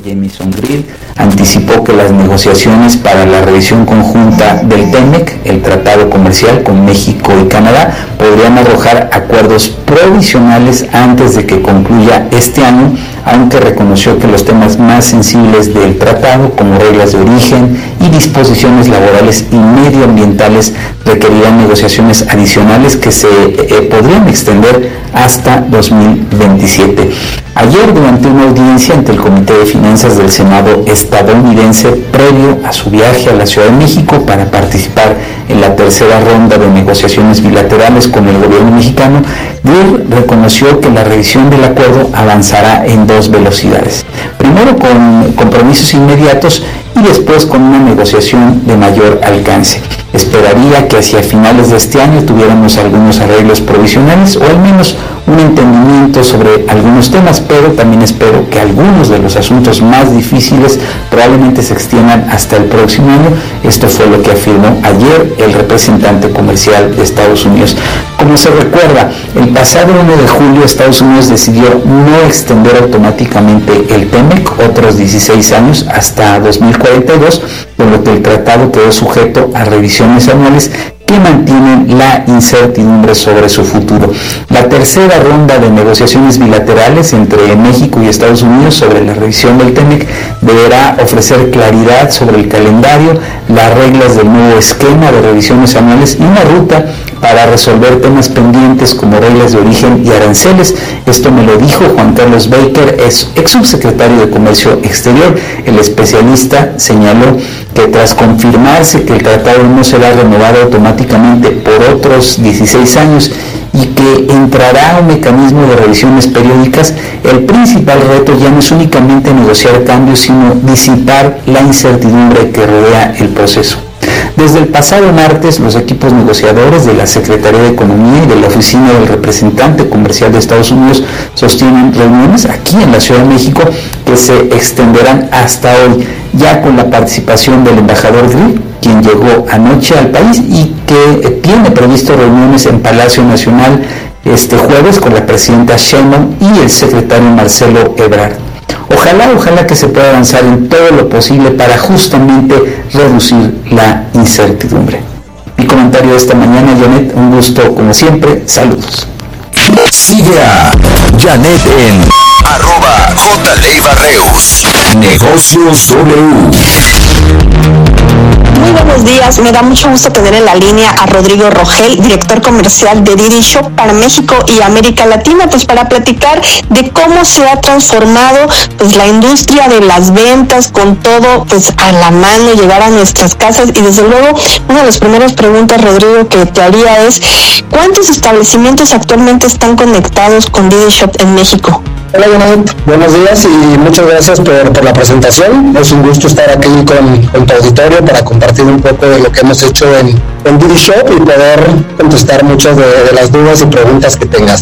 Jameson Grill anticipó que las negociaciones para la revisión conjunta del TEMEC, el tratado comercial con México y Canadá, podrían arrojar acuerdos provisionales antes de que concluya este año, aunque reconoció que los temas más sensibles del tratado, como reglas de origen y disposiciones laborales y medioambientales, requerirán negociaciones adicionales que se podrían extender hasta 2027. Ayer, durante una audiencia ante el Comité de Finanzas del Senado estadounidense, previo a su viaje a la Ciudad de México para participar en la tercera ronda de negociaciones bilaterales con el gobierno mexicano, Grill reconoció que la revisión del acuerdo avanzará en dos velocidades. Primero con compromisos inmediatos y después con una negociación de mayor alcance. Esperaría que hacia finales de este año tuviéramos algunos arreglos provisionales o al menos un entendimiento sobre algunos temas, pero también espero que algunos de los asuntos más difíciles probablemente se extiendan hasta el próximo año. Esto fue lo que afirmó ayer el representante comercial de Estados Unidos. Como se recuerda, el pasado 1 de julio Estados Unidos decidió no extender automáticamente el TEMEC otros 16 años hasta 2042, por lo que el tratado quedó sujeto a revisiones anuales que mantienen la incertidumbre sobre su futuro. La tercera ronda de negociaciones bilaterales entre México y Estados Unidos sobre la revisión del TEMEC deberá ofrecer claridad sobre el calendario, las reglas del nuevo esquema de revisiones anuales y una ruta para resolver temas pendientes como reglas de origen y aranceles. Esto me lo dijo Juan Carlos Baker, ex subsecretario de Comercio Exterior. El especialista señaló que tras confirmarse que el tratado no será renovado automáticamente por otros 16 años y que entrará un mecanismo de revisiones periódicas, el principal reto ya no es únicamente negociar cambios, sino disipar la incertidumbre que rodea el proceso. Desde el pasado martes, los equipos negociadores de la Secretaría de Economía y de la Oficina del Representante Comercial de Estados Unidos sostienen reuniones aquí en la Ciudad de México que se extenderán hasta hoy, ya con la participación del embajador Grill, quien llegó anoche al país y que tiene previsto reuniones en Palacio Nacional este jueves con la presidenta Sheinbaum y el secretario Marcelo Ebrard. Ojalá que se pueda avanzar en todo lo posible para justamente reducir la incertidumbre. Mi comentario de esta mañana, Janet, un gusto como siempre, saludos. Sigue a Janet en @JLeibarreus. Negocios W. Muy buenos días, me da mucho gusto tener en la línea a Rodrigo Rogel, director comercial de Didi Shop para México y América Latina, pues para platicar de cómo se ha transformado pues la industria de las ventas con todo pues a la mano, llegar a nuestras casas. Y desde luego, una de las primeras preguntas, Rodrigo, que te haría es ¿cuántos establecimientos actualmente están conectados con Didi Shop en México? Hola, Janet, buenos días y muchas gracias por la presentación. Es un gusto estar aquí con tu auditorio para compartir un poco de lo que hemos hecho en Didi Shop y poder contestar muchas de las dudas y preguntas que tengas.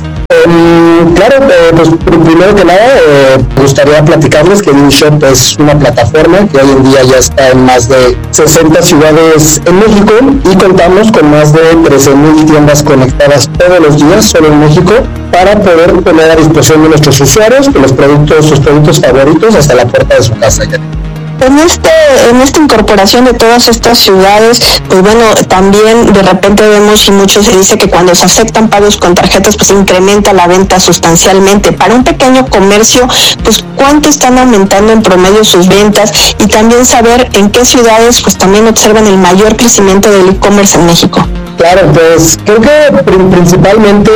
Pues primero que nada me gustaría platicarles que Didi Shop es una plataforma que hoy en día ya está en más de 60 ciudades en México y contamos con más de 13,000 tiendas conectadas todos los días solo en México para poder poner a disposición de nuestros usuarios sus productos favoritos hasta la puerta de su casa. En esta incorporación de todas estas ciudades, pues bueno, también de repente vemos y mucho se dice que cuando se aceptan pagos con tarjetas, pues incrementa la venta sustancialmente. Para un pequeño comercio, pues ¿cuánto están aumentando en promedio sus ventas? Y también saber en qué ciudades pues también observan el mayor crecimiento del e-commerce en México. Claro, pues creo que principalmente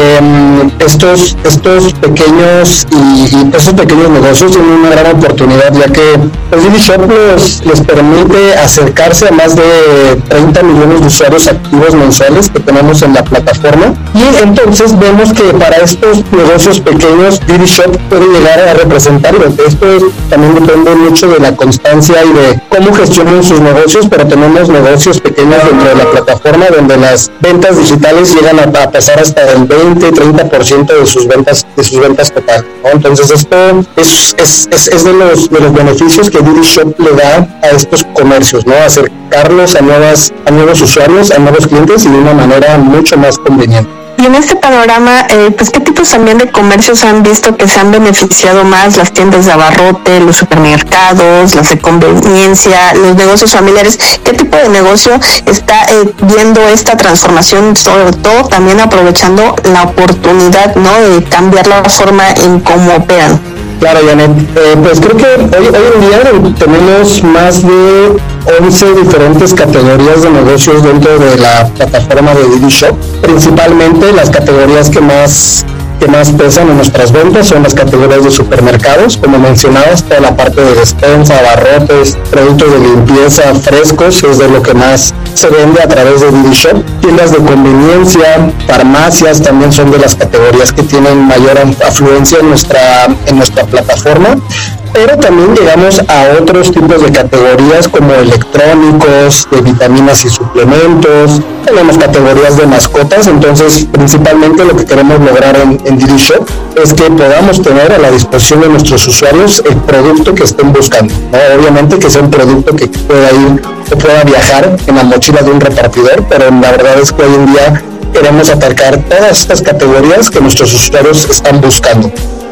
estos pequeños y esos pequeños negocios tienen una gran oportunidad, ya que pues, Didi Shop les permite acercarse a más de 30 millones de usuarios activos mensuales que tenemos en la plataforma, y entonces vemos que para estos negocios pequeños Didi Shop puede llegar a representar, esto también depende mucho de la constancia y de cómo gestionan sus negocios, pero tenemos negocios pequeños dentro de la plataforma donde las ventas digitales llegan a pasar hasta el 20-30% de sus ventas total, ¿no? Entonces esto es de los beneficios que Didi Shop le da a estos comercios, ¿no? Acercarlos a nuevos usuarios, a nuevos clientes y de una manera mucho más conveniente. Y en este panorama, pues ¿qué tipos también de comercios han visto que se han beneficiado más? Las tiendas de abarrote, los supermercados, las de conveniencia, los negocios familiares. ¿Qué tipo de negocio está viendo esta transformación, sobre todo también aprovechando la oportunidad, ¿no?, de cambiar la forma en cómo operan? Claro, Janet. Pues creo que hoy en día tenemos más de 11 diferentes categorías de negocios dentro de la plataforma de Didi Shop. Principalmente las categorías que más pesan en nuestras ventas son las categorías de supermercados, como mencionabas, toda la parte de despensa, abarrotes, productos de limpieza, frescos, es de lo que más se vende a través de Didi Shop. Tiendas de conveniencia, farmacias también son de las categorías que tienen mayor afluencia en nuestra plataforma. Pero también llegamos a otros tipos de categorías como electrónicos, de vitaminas y suplementos, tenemos categorías de mascotas. Entonces principalmente lo que queremos lograr en Didi Shop es que podamos tener a la disposición de nuestros usuarios el producto que estén buscando, ¿no? Obviamente que sea un producto que pueda ir o pueda viajar en la mochila de un repartidor, pero la verdad es que hoy en día queremos atacar todas estas categorías que nuestros usuarios están buscando.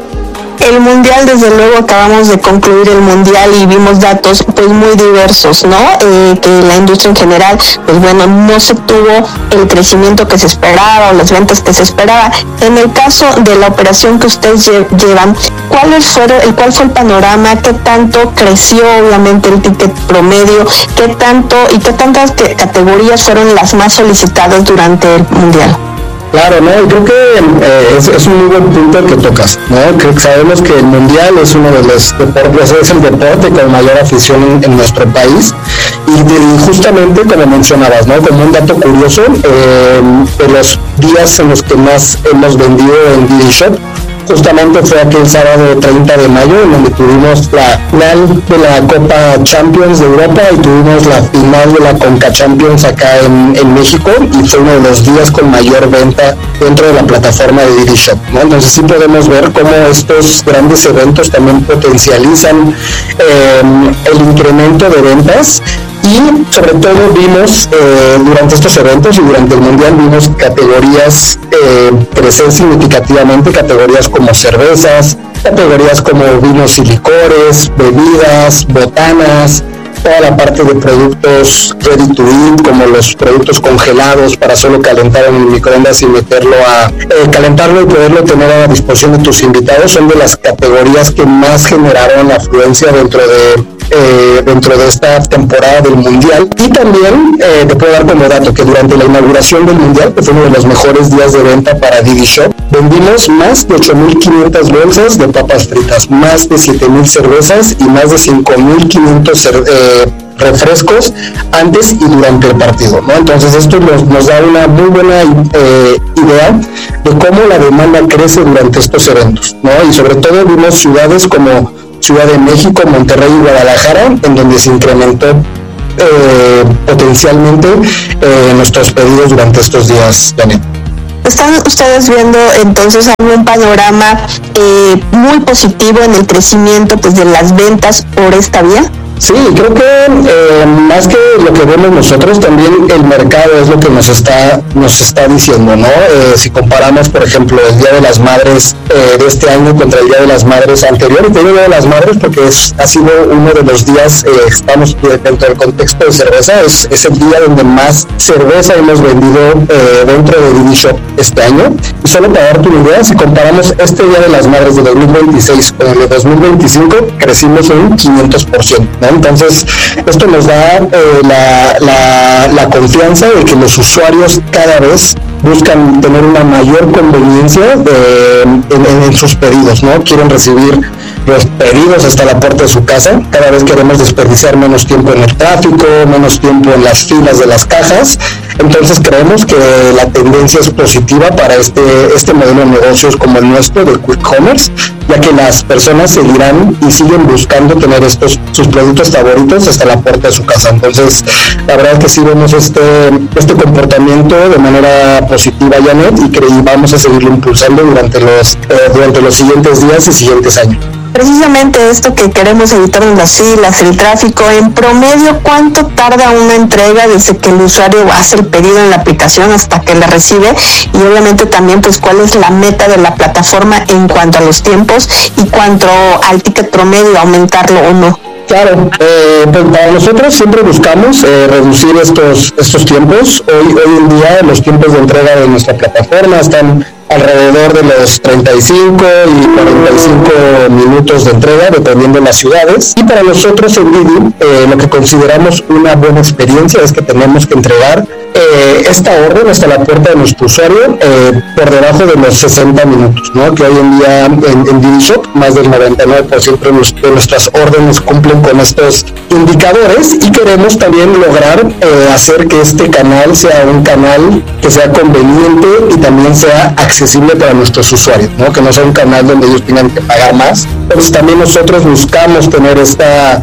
El mundial, desde luego, acabamos de concluir el mundial y vimos datos pues muy diversos, ¿no? Que la industria en general, pues bueno, no se tuvo el crecimiento que se esperaba o las ventas que se esperaba. En el caso de la operación que ustedes llevan, ¿cuál fue el panorama? ¿Qué tanto creció, obviamente, el ticket promedio? ¿Qué tantas categorías fueron las más solicitadas durante el mundial? Claro, ¿no? Y creo que es un muy buen punto el que tocas, ¿no? Creo que sabemos que el mundial es uno de los deportes, es el deporte con mayor afición en nuestro país, y justamente como mencionabas, ¿no?, como un dato curioso, de los días en los que más hemos vendido en Didi Shop, justamente fue aquel sábado 30 de mayo, en donde tuvimos la final de la Copa Champions de Europa y tuvimos la final de la Conca Champions acá en México, y fue uno de los días con mayor venta dentro de la plataforma de Didi Shop, ¿no? Entonces sí podemos ver cómo estos grandes eventos también potencializan el incremento de ventas. Y sobre todo vimos durante estos eventos y durante el mundial vimos categorías crecer significativamente, categorías como cervezas, categorías como vinos y licores, bebidas, botanas, toda la parte de productos ready to eat, como los productos congelados para solo calentar en el microondas y calentarlo y poderlo tener a la disposición de tus invitados, son de las categorías que más generaron afluencia dentro de esta temporada del mundial. Y también te puedo dar como dato que durante la inauguración del mundial, que fue uno de los mejores días de venta para Didi Shop, vendimos más de 8,500 bolsas de papas fritas, más de 7,000 cervezas y más de 5,500 refrescos antes y durante el partido, ¿no? Entonces esto nos da una muy buena idea de cómo la demanda crece durante estos eventos, ¿no? Y sobre todo vimos ciudades como Ciudad de México, Monterrey y Guadalajara, en donde se incrementó potencialmente nuestros pedidos durante estos días, Janet. ¿Están ustedes viendo entonces algún panorama muy positivo en el crecimiento pues de las ventas por esta vía? Sí, creo que más que lo que vemos nosotros, también el mercado es lo que nos está diciendo, ¿no? Si comparamos, por ejemplo, el Día de las Madres de este año contra el Día de las Madres anterior, y te digo Día de las Madres porque ha sido uno de los días, estamos dentro del contexto de cerveza, es el día donde más cerveza hemos vendido dentro de Didi Shop este año. Y solo para darte una idea, si comparamos este Día de las Madres de 2026 con el de 2025, crecimos un 500%, ¿no? Entonces esto nos da la confianza de que los usuarios cada vez buscan tener una mayor conveniencia en sus pedidos, ¿no? Quieren recibir los pedidos hasta la puerta de su casa. Cada vez queremos desperdiciar menos tiempo en el tráfico, menos tiempo en las filas de las cajas. Entonces creemos que la tendencia es positiva para este modelo de negocios como el nuestro de Quick Commerce, ya que las personas seguirán y siguen buscando tener sus productos favoritos hasta la puerta de su casa. Entonces la verdad es que sí vemos este comportamiento de manera positiva, Janet, y vamos a seguirlo impulsando durante los siguientes días y siguientes años. precisamente esto que queremos evitar en las filas, el tráfico, en promedio, ¿cuánto tarda una entrega desde que el usuario hace el pedido en la aplicación hasta que la recibe? Y obviamente también, pues, ¿cuál es la meta de la plataforma en cuanto a los tiempos y cuanto al ticket promedio, aumentarlo o no? Claro, pues para nosotros siempre buscamos reducir estos tiempos. Hoy en día los tiempos de entrega de nuestra plataforma están alrededor de los 35 y 45 minutos de entrega, dependiendo de las ciudades. Y para nosotros en Didi, lo que consideramos una buena experiencia es que tenemos que entregar esta orden hasta la puerta de nuestro usuario por debajo de los 60 minutos, ¿no? Que hoy en día en Didi Shop más del 99% de nuestras órdenes cumplen con estos indicadores, y queremos también lograr hacer que este canal sea un canal que sea conveniente y también sea accesible para nuestros usuarios, ¿no? Que no sea un canal donde ellos tengan que pagar más. Entonces también nosotros buscamos tener esta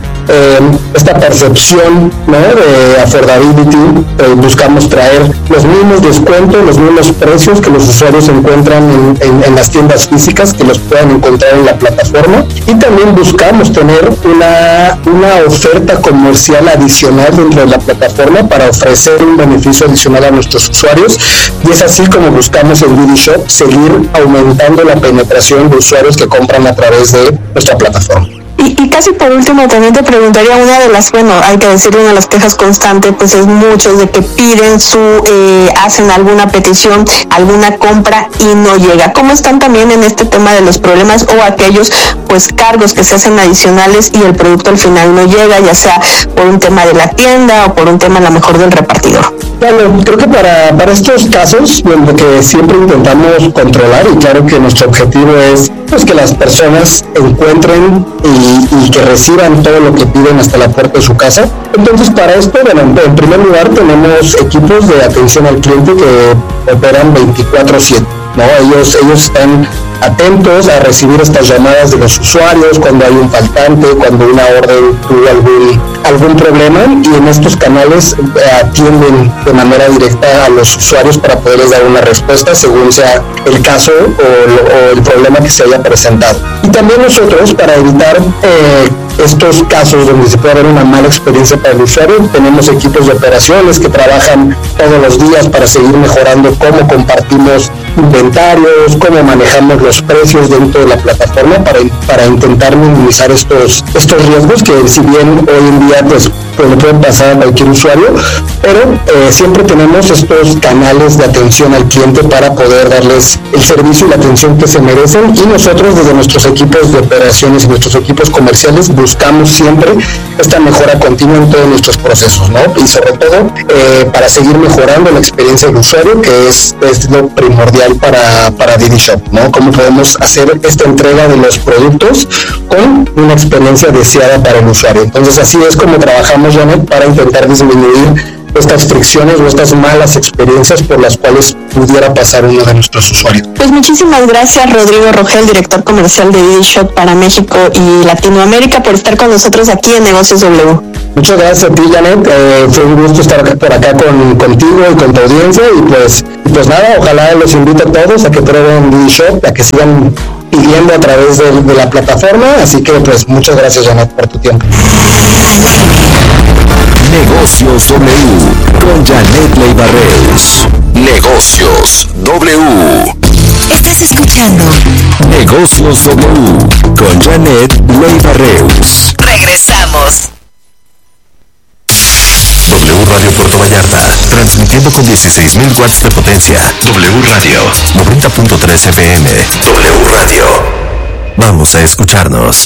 percepción, ¿no? De affordability. Buscamos traer los mismos descuentos, los mismos precios que los usuarios encuentran en las tiendas físicas, que los puedan encontrar en la plataforma, y también buscamos tener una oferta comercial adicional dentro de la plataforma para ofrecer un beneficio adicional a nuestros usuarios, y es así como buscamos en Didi Shop seguir aumentando la penetración de usuarios que compran a través de nuestra plataforma. Y casi por último también te preguntaría, una de las, hay que decirlo, una de las quejas constantes pues es muchos de que piden hacen alguna petición, alguna compra y no llega. ¿Cómo están también en este tema de los problemas o aquellos pues cargos que se hacen adicionales y el producto al final no llega, ya sea por un tema de la tienda o por un tema a lo mejor del repartidor? Bueno, creo que para estos casos, lo que siempre intentamos controlar, y claro que nuestro objetivo es pues que las personas encuentren y que reciban todo lo que piden hasta la puerta de su casa. Entonces, para esto, en primer lugar, tenemos equipos de atención al cliente que operan 24/7, ¿no? Ellos están atentos a recibir estas llamadas de los usuarios cuando hay un faltante, cuando una orden tuvo algún problema, y en estos canales atienden de manera directa a los usuarios para poderles dar una respuesta según sea el caso o el problema que se haya presentado. Y también nosotros, para evitar estos casos donde se puede haber una mala experiencia para el usuario, tenemos equipos de operaciones que trabajan todos los días para seguir mejorando cómo compartimos inventarios, cómo manejamos los precios dentro de la plataforma para intentar minimizar estos riesgos que, si bien hoy en día pues le pueden pasar a cualquier usuario, pero siempre tenemos estos canales de atención al cliente para poder darles el servicio y la atención que se merecen, y nosotros desde nuestros equipos de operaciones y nuestros equipos comerciales buscamos siempre esta mejora continua en todos nuestros procesos, ¿no? Y sobre todo para seguir mejorando la experiencia del usuario, que es lo primordial para Didi Shop, ¿no? Cómo podemos hacer esta entrega de los productos con una experiencia deseada para el usuario. Entonces así es como trabajamos, Janet, para intentar disminuir estas fricciones o estas malas experiencias por las cuales pudiera pasar uno de nuestros usuarios. Pues muchísimas gracias, Rodrigo Rogel, director comercial de Didi Shop para México y Latinoamérica, por estar con nosotros aquí en Negocios W. Muchas gracias a ti, Janet. Fue un gusto estar por acá contigo y con tu audiencia, y pues nada, ojalá los invito a todos a que prueben Didi Shop, a que sigan pidiendo a través de la plataforma. Así que pues muchas gracias, Janet, por tu tiempo. Negocios W con Janet Leiva-Reus. Negocios W. Estás escuchando Negocios W con Janet Leiva-Reus. Regresamos. W Radio Puerto Vallarta, transmitiendo con 16.000 watts de potencia. W Radio 90.3 FM. W Radio. Vamos a escucharnos.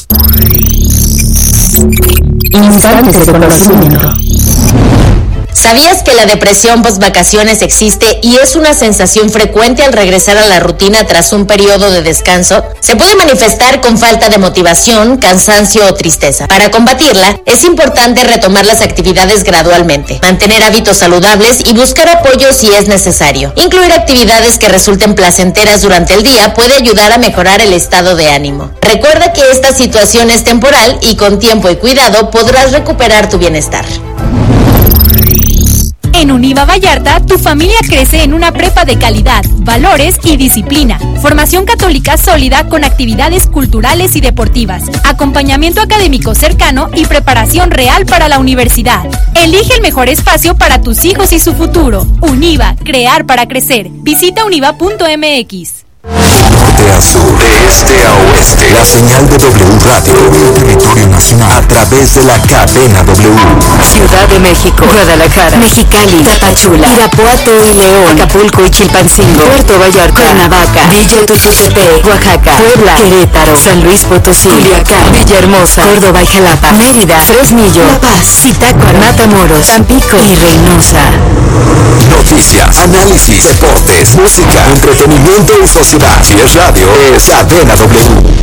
Instantes de conocimiento. ¿Sabías que la depresión post-vacaciones existe y es una sensación frecuente al regresar a la rutina tras un periodo de descanso? Se puede manifestar con falta de motivación, cansancio o tristeza. Para combatirla, es importante retomar las actividades gradualmente, mantener hábitos saludables y buscar apoyo si es necesario. Incluir actividades que resulten placenteras durante el día puede ayudar a mejorar el estado de ánimo. Recuerda que esta situación es temporal y con tiempo y cuidado podrás recuperar tu bienestar. En Univa Vallarta, tu familia crece en una prepa de calidad, valores y disciplina. Formación católica sólida con actividades culturales y deportivas, acompañamiento académico cercano y preparación real para la universidad. Elige el mejor espacio para tus hijos y su futuro. Univa, crear para crecer. Visita univa.mx. Norte a sur, de este a oeste, la señal de W Radio, el territorio nacional, a través de la cadena W. Ciudad de México, Guadalajara, Mexicali, Tapachula, Irapuato y León, Acapulco y Chilpancingo, Puerto Vallarta, Cuernavaca, Villa Tuxtepec, Oaxaca, Puebla, Querétaro, San Luis Potosí, Culiacán, Villahermosa, Córdoba y Jalapa, Mérida, Fresnillo, La Paz, Zitácuaro, Matamoros, Tampico y Reynosa. Noticias, análisis, deportes, música, entretenimiento y sociedad. Si es radio, es cadena W.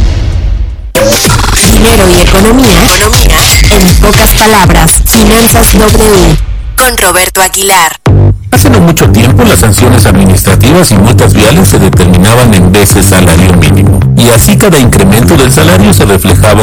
Dinero y economía en pocas palabras. Finanzas W con Roberto Aguilar. Hace no mucho tiempo las sanciones administrativas y multas viales se determinaban en veces salario mínimo, y así cada incremento del salario se reflejaba